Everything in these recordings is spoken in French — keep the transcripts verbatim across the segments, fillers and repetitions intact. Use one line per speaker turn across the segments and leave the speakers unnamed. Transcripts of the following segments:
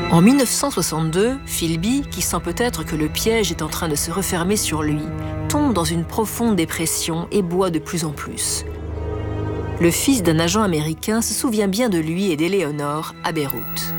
En mille neuf cent soixante-deux, Philby, qui sent peut-être que le piège est en train de se refermer sur lui, tombe dans une profonde dépression et boit de plus en plus. Le fils d'un agent américain se souvient bien de lui et d'Eleanor à Beyrouth.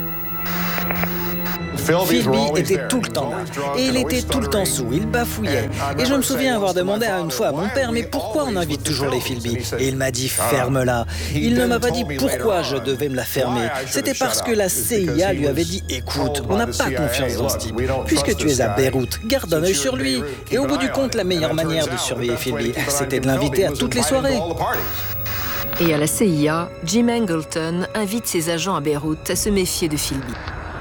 Philby était tout le temps là, et il était tout le temps sous, il bafouillait. Et je me souviens avoir demandé à une fois à mon père, mais pourquoi on invite toujours les Philby? Et il m'a dit, ferme-la. Il ne m'a pas dit pourquoi je devais me la fermer. C'était parce que la C I A lui avait dit, écoute, on n'a pas confiance dans ce type. Puisque tu es à Beyrouth, garde un œil sur lui. Et au bout du compte, la meilleure manière de surveiller Philby, c'était de l'inviter à toutes les soirées.
Et à la C I A, Jim Angleton invite ses agents à Beyrouth à se méfier de Philby.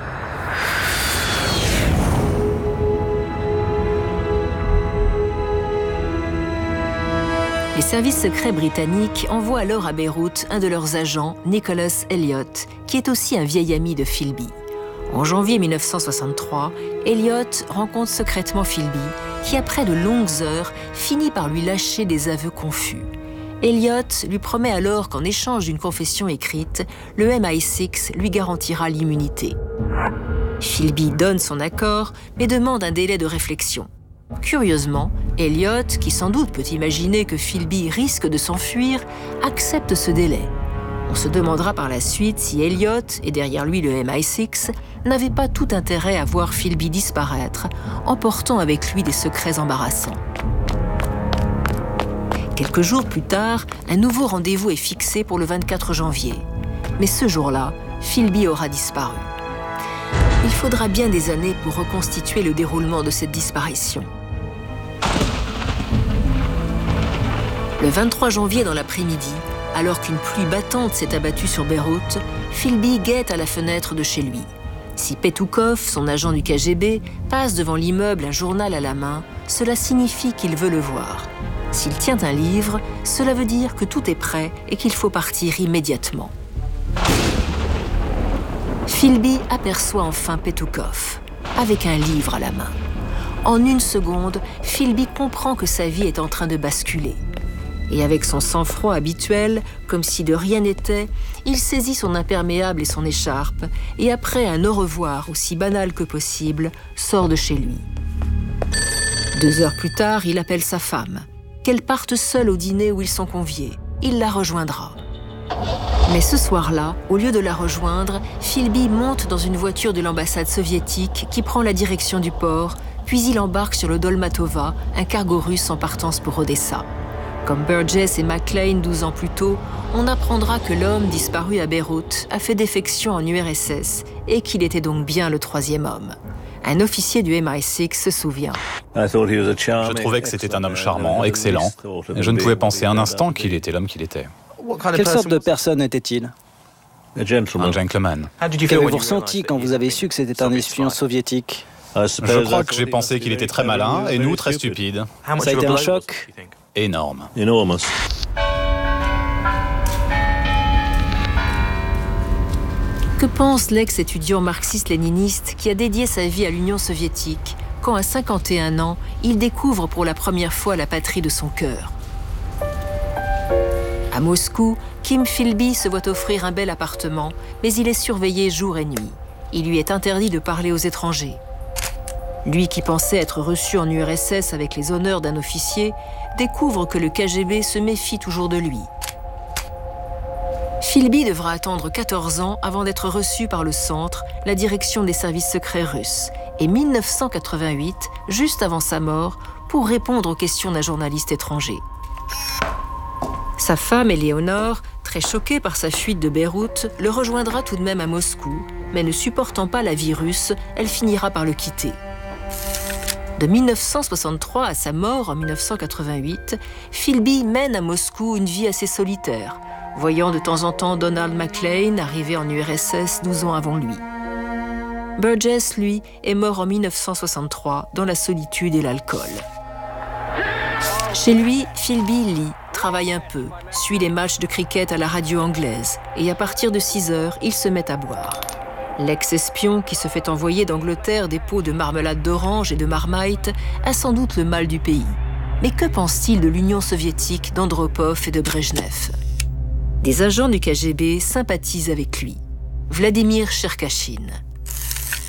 Les services secrets britanniques envoient alors à Beyrouth un de leurs agents, Nicholas Elliott, qui est aussi un vieil ami de Philby. En janvier mille neuf cent soixante-trois, Elliott rencontre secrètement Philby, qui après de longues heures finit par lui lâcher des aveux confus. Elliott lui promet alors qu'en échange d'une confession écrite, le M I six lui garantira l'immunité. Philby donne son accord, mais demande un délai de réflexion. Curieusement, Elliott, qui sans doute peut imaginer que Philby risque de s'enfuir, accepte ce délai. On se demandera par la suite si Elliott, et derrière lui le M I six, n'avait pas tout intérêt à voir Philby disparaître, emportant avec lui des secrets embarrassants. Quelques jours plus tard, un nouveau rendez-vous est fixé pour le vingt-quatre janvier. Mais ce jour-là, Philby aura disparu. Il faudra bien des années pour reconstituer le déroulement de cette disparition. Le vingt-trois janvier dans l'après-midi, alors qu'une pluie battante s'est abattue sur Beyrouth, Philby guette à la fenêtre de chez lui. Si Petukov, son agent du K G B, passe devant l'immeuble un journal à la main, cela signifie qu'il veut le voir. S'il tient un livre, cela veut dire que tout est prêt et qu'il faut partir immédiatement. Philby aperçoit enfin Petukov, avec un livre à la main. En une seconde, Philby comprend que sa vie est en train de basculer. Et avec son sang-froid habituel, comme si de rien n'était, il saisit son imperméable et son écharpe, et après un au revoir aussi banal que possible, sort de chez lui. Deux heures plus tard, il appelle sa femme. Qu'elle parte seule au dîner où ils sont conviés. Il la rejoindra. Mais ce soir-là, au lieu de la rejoindre, Philby monte dans une voiture de l'ambassade soviétique qui prend la direction du port, puis il embarque sur le Dolmatova, un cargo russe en partance pour Odessa. Comme Burgess et McLean douze ans plus tôt, on apprendra que l'homme disparu à Beyrouth a fait défection en U R S S et qu'il était donc bien le troisième homme. Un officier du M I six se souvient.
Je trouvais que c'était un homme charmant, excellent. Je ne pouvais penser un instant qu'il était l'homme qu'il était.
Quelle sorte de personne était-il?
Un gentleman.
Qu'avez-vous ressenti quand vous avez su que c'était un espion soviétique?
Je crois que j'ai pensé qu'il était très malin et nous très stupides.
Ça a été un choc?
Énorme.
Que pense l'ex-étudiant marxiste-léniniste qui a dédié sa vie à l'Union soviétique quand, à cinquante et un ans, il découvre pour la première fois la patrie de son cœur? À Moscou, Kim Philby se voit offrir un bel appartement, mais il est surveillé jour et nuit. Il lui est interdit de parler aux étrangers. Lui qui pensait être reçu en U R S S avec les honneurs d'un officier, découvre que le K G B se méfie toujours de lui. Philby devra attendre quatorze ans avant d'être reçu par le Centre, la direction des services secrets russes, et mille neuf cent quatre-vingt-huit, juste avant sa mort, pour répondre aux questions d'un journaliste étranger. Sa femme, Eleanor, très choquée par sa fuite de Beyrouth, le rejoindra tout de même à Moscou, mais ne supportant pas la vie russe, elle finira par le quitter. De mille neuf cent soixante-trois à sa mort en mille neuf cent quatre-vingt-huit, Philby mène à Moscou une vie assez solitaire, voyant de temps en temps Donald McLean arriver en U R S S douze ans avant lui. Burgess, lui, est mort en mille neuf cent soixante-trois dans la solitude et l'alcool. Chez lui, Philby lit, travaille un peu, suit les matchs de cricket à la radio anglaise et à partir de six heures, il se met à boire. L'ex-espion qui se fait envoyer d'Angleterre des pots de marmelade d'orange et de marmite a sans doute le mal du pays. Mais que pense-t-il de l'Union soviétique, d'Andropov et de Brejnev? Des agents du K G B sympathisent avec lui. Vladimir Cherkashin.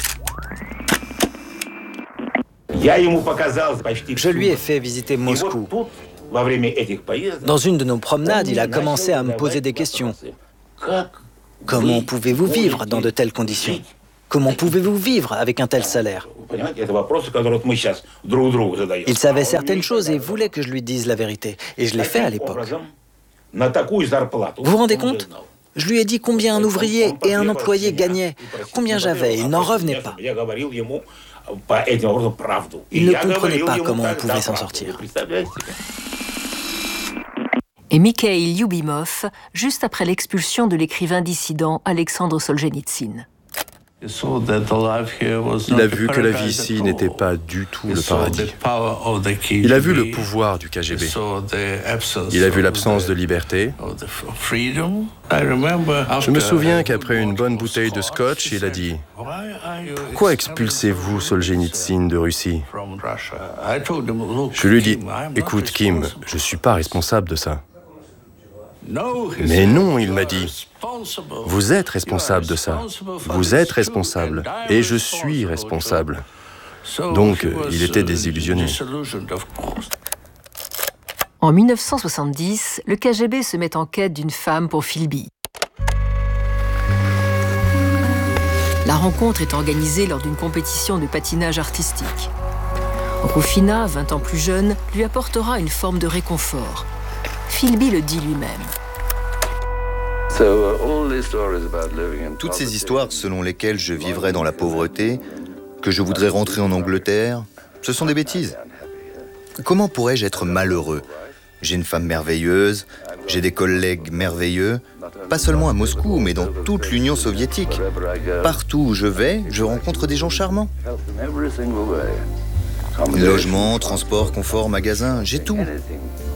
Je lui ai fait visiter Moscou. Dans une de nos promenades, il a commencé à me poser des questions. Comment pouvez-vous vivre dans de telles conditions? Comment pouvez-vous vivre avec un tel salaire? Il savait certaines choses et voulait que je lui dise la vérité. Et je l'ai fait à l'époque. Vous vous rendez compte? Je lui ai dit combien un ouvrier et un employé gagnaient, combien j'avais, il n'en revenait pas. Il ne comprenait pas comment on pouvait s'en sortir.
Et Mikhail Lyubimov, juste après l'expulsion de l'écrivain dissident Alexandre Solzhenitsyn.
Il a vu que la vie ici n'était pas du tout le paradis. Il a vu le pouvoir du K G B. Il a vu l'absence de liberté. Je me souviens qu'après une bonne bouteille de scotch, il a dit « Pourquoi expulsez-vous Solzhenitsyn de Russie ?» Je lui ai dit « Écoute, Kim, je ne suis pas responsable de ça. » Mais non, il m'a dit, vous êtes responsable de ça. Vous êtes responsable. Et je suis responsable. Donc, il était désillusionné.
En mille neuf cent soixante-dix, le K G B se met en quête d'une femme pour Philby. La rencontre est organisée lors d'une compétition de patinage artistique. Rufina, vingt ans plus jeune, lui apportera une forme de réconfort. Philby le dit lui-même.
Toutes ces histoires selon lesquelles je vivrais dans la pauvreté, que je voudrais rentrer en Angleterre, ce sont des bêtises. Comment pourrais-je être malheureux? J'ai une femme merveilleuse, j'ai des collègues merveilleux, pas seulement à Moscou, mais dans toute l'Union soviétique. Partout où je vais, je rencontre des gens charmants. Logement, transport, confort, magasin, j'ai tout.